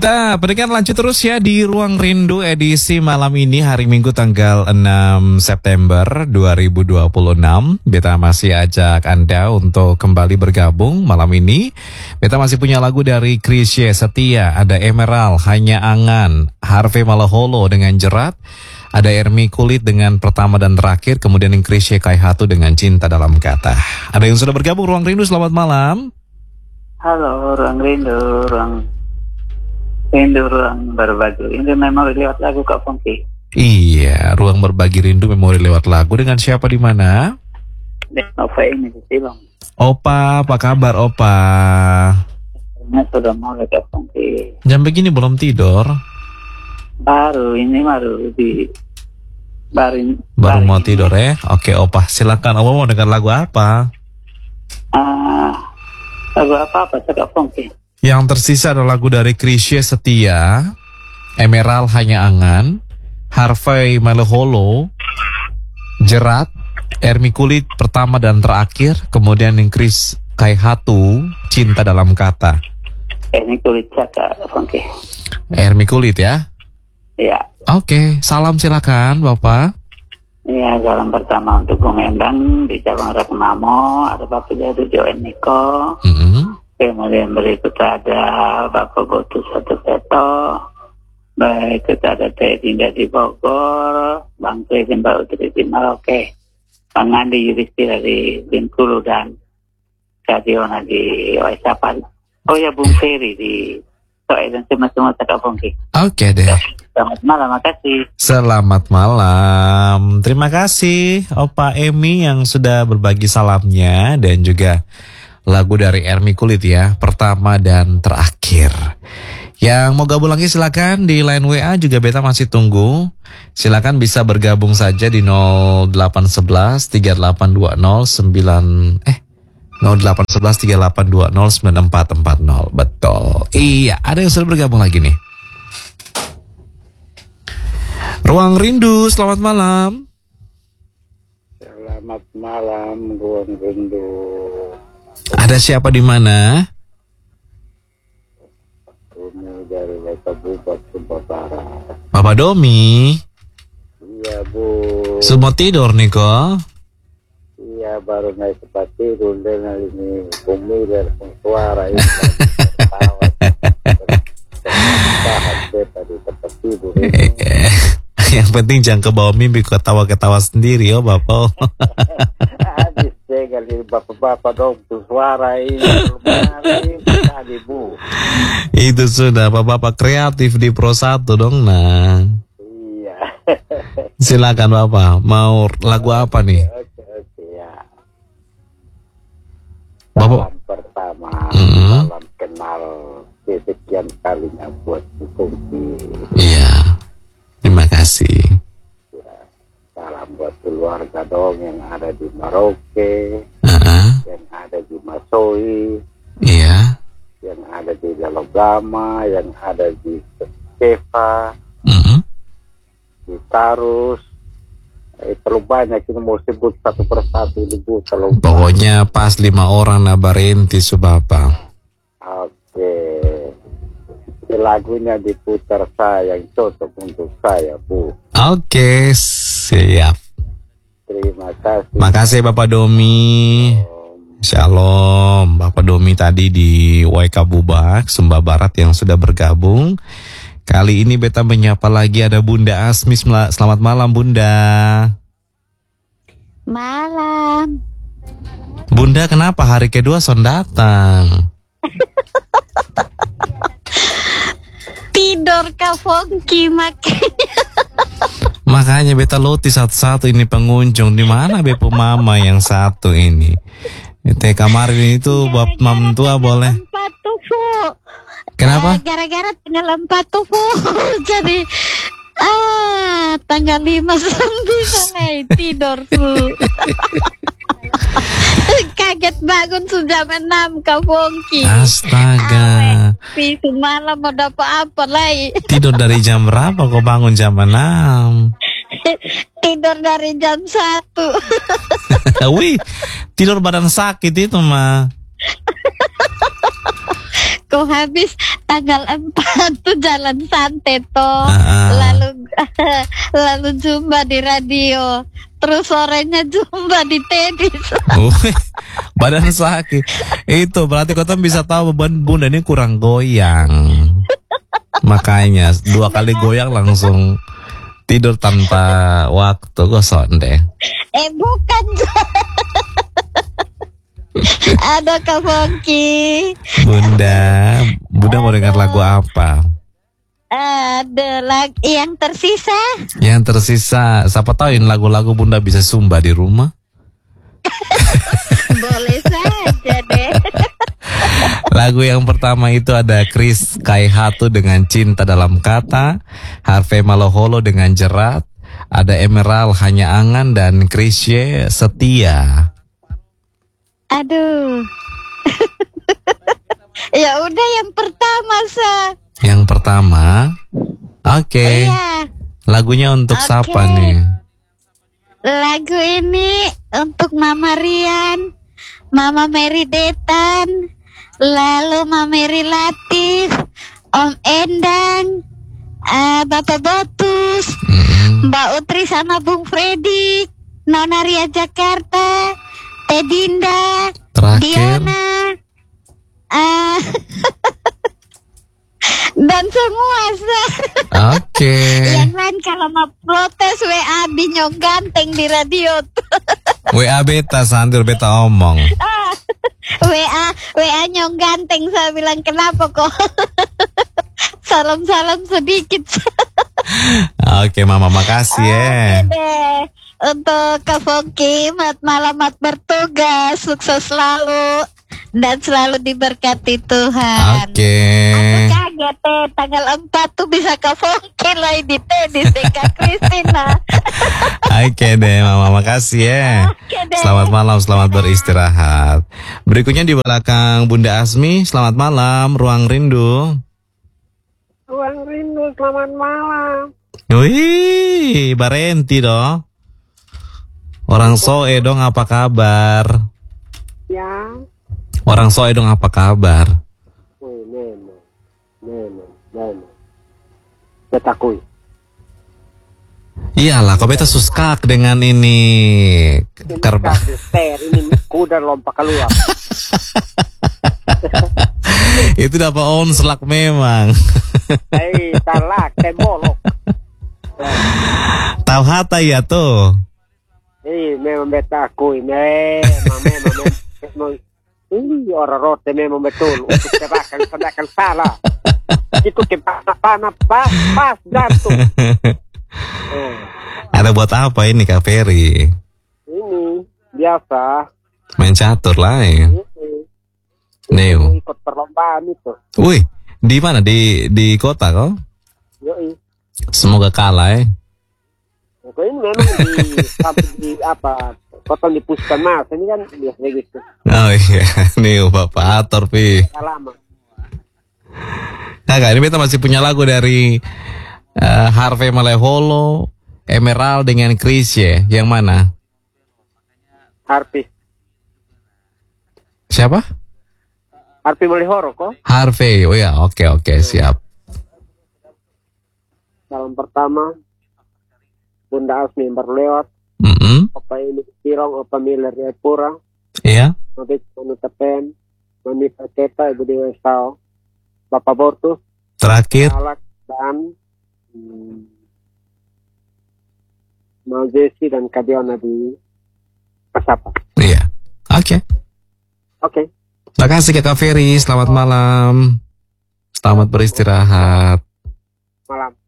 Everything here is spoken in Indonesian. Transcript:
Kita berikan lanjut terus ya di Ruang Rindu edisi malam ini hari Minggu tanggal 6 September 2026. Beta masih ajak Anda untuk kembali bergabung malam ini. Beta masih punya lagu dari Chrisye Setia, ada Emerald, Hanya Angan, Harvey Malaholo dengan Jerat, ada Ermi Kulit dengan Pertama dan Terakhir, kemudian yang Chrisye Kaihatu dengan Cinta Dalam Kata. Ada yang sudah bergabung Ruang Rindu, selamat malam. Halo, Ruang Rindu, Ruang berbagi. Ini memori lewat lagu Kak Pongki. Iya, Ruang Berbagi Rindu memori lewat lagu. Dengan siapa di mana? Dengan Opa ini di Silong. Opa, apa kabar Opa? Ini sudah mau Kak Pongki. Jam begini belum tidur? Baru mau tidur ya? Oke Opa, silakan. Opa mau dengar lagu apa? Lagu apa Kak Pongki? Yang tersisa adalah lagu dari Chrisye Setia, Emerald Hanya Angan, Harvey Malaholo, Jerat, Ermi Kulit Pertama dan Terakhir, kemudian yang Chrisye Kaihatu, Cinta Dalam Kata. Ermi Kulit Kak Pongki. Ermi Kulit ya? Iya. Oke, salam silakan Bapak. Iya, salam pertama untuk Bung Endang di cabang Ragnamo, ada Bapak Jadu Joen Niko. Kemudian berikut ada Bapak Botus Satu Peto, berikut ada Teh Dinda di Bogor, Bang Kevin Mbak Utri di Merauke, Bang Andi Yuristi dari Bengkulu dan Kadiona di Waisapal. Oh ya, Bung Ferry di Soe dan semua Kak Pongki. Oke deh. Selamat malam, makasih. Selamat malam. Terima kasih Opa Emi yang sudah berbagi salamnya dan juga lagu dari Ermi Kulit ya, Pertama dan Terakhir. Yang mau gabung lagi silakan di line WA juga beta masih tunggu. Silakan bisa bergabung saja di 0811 3820 0811 3820 9440. Betul. Iya, ada yang sudah bergabung lagi nih. Ruang Rindu, selamat malam. Selamat malam, Ruang Rindu. Ada siapa di mana? Ini dari Kabupaten Sumba Barat. Bapak Domi. Iya, Bu. Semua tidur nih kok. Iya, baru naik tempat tidur dengan ini bumi dari suara ini. Tadi tempat tidur ini. Yang penting jangan ke bawah mimpi, ketawa-ketawa sendiri ya Bapak. Habis kali bapak-bapak dong tuh suara ini tadi Bu. Itu sudah bapak-bapak kreatif di Pro 1 dong nah. Iya. Silakan Bapak, mau lagu apa nih? Oke ya. Bapak Salam pertama, salam kenal sekian kalinya buat Pongki. Iya. Terima kasih. Salam buat keluarga dong yang ada di Merauke, yang ada di Masoi, Iya. yang ada di Dalogama, yang ada di Keva, di Tarus. Terlalu banyak ini mau sebut satu persatu ibu. Pokoknya pas 5 orang nabarenti subapa. Oke. Lagunya diputar saya yang cocok untuk saya, Bu. Oke, siap. Terima kasih. Makasih Bapak Domi. Shalom. Bapak Domi tadi di WK Bubak, Sumba Barat yang sudah bergabung. Kali ini beta menyapa lagi ada Bunda Asmi. Selamat malam Bunda. Malam. Bunda kenapa hari kedua son datang? Tidur Kak Pongki Makanya beta loti satu-satu ini pengunjung di mana bepo mama yang satu ini. Teh kemarin itu bab mam tua boleh. Kenapa? Gara-gara tanggal 4 tuh jadi tanggal 5 bisa tidur full. Kaget bangun sudah 6 Kak Pongki. Astaga. Pisu malam mau dapat apa lagi? Tidur dari jam berapa kok bangun jam 6? Tidur dari jam 1. Wih, tidur badan sakit itu mah. Kok habis tanggal 4 tuh jalan santai toh. Lalu Zumba di radio. Terus sorenya Zumba di tenis. Badan sakit. Itu berarti kau bisa tahu beban bunda ini kurang goyang. Makanya 2 kali goyang langsung tidur tanpa waktu. Gosok deh. Bukan. Ada Kak Fongki. Bunda mau dengar lagu apa? Ada lagu yang tersisa. Yang tersisa. Siapa tahu ini lagu-lagu Bunda bisa Zumba di rumah. Boleh saja deh. Lagu yang pertama itu ada Chris Kaihatu dengan Cinta Dalam Kata, Harvey Malaholo dengan Jerat, ada Emerald Hanya Angan, dan Chrisye Setia. Aduh. Ya udah yang pertama Yang pertama. Oke. Iya. Lagunya untuk siapa nih? Lagu ini untuk Mama Rian, Mama Mary Detan, lalu Mama Mary Latif, Om Endang, Bapak Botus, Mbak Utri sama Bung Freddy, Nona Ria Jakarta, Teh Dinda, Diana, dan semua. Oke. Yang lain kalau mau protes WA Binyong Ganteng di radio. WA beta Sandir beta omong. WA Nyong Ganteng, saya bilang kenapa kok salam-salam sedikit. Oke Mama, makasih ya. Oke deh. Untuk Kak Fongki, malam bertugas, sukses selalu dan selalu diberkati Tuhan. Oke. Aku kaget tanggal 4 tuh bisa Kak Fongki lagi di tenis Kak Kristina. Oke deh Mama, makasih ya. Selamat malam, selamat beristirahat. Berikutnya di belakang Bunda Asmi, selamat malam, Ruang Rindu. Ruang Rindu, selamat malam. Wih, Barenti dong. Orang Soe dong, apa kabar? Ya. Orang Soe dong, apa kabar? Nenek. Betakui. Iyalah, kau beta suskak dengan ini kerbau. Ini kuda lompat keluar. Itu dapat onslak memang. Talak, tembolok. Tahu hata ya tuh. Memang betakui. Memang. Ini orang rote memang betul. Untuk sedangkan salah. Itu panah pas jantung. Ada buat apa ini Kak Ferry? Ini biasa. Main catur lah ya. Neo. Ikut perlombaan itu. Wih, di mana? Di kota kok? Yoi. Semoga kalah ya. Ini memang di apa? Kota di Puskesmas ini kan biasa gitu. Oh iya, Neo Bapak Ator pi. Lama. Nah, ini beta masih punya lagu dari Harvey Malaholo, Emerald dengan Chrisye. Yang mana? Harvey. Siapa? Harvey Malaholo kok. Harvey. Oh ya, oke, siap. Salam pertama Bunda Asmi berlewat. Apa ini Kirong, apa Miller Pura. Iya. Nanti Tepen, Mami Paketa, Ibu Dewa Sao, Bapak Bortus. Terakhir. Alak dan Mau Jesi dan Kadiona di Pasapa. Iya. Oke. Terima kasih Kak Ferry. Selamat malam. Selamat beristirahat. Malam.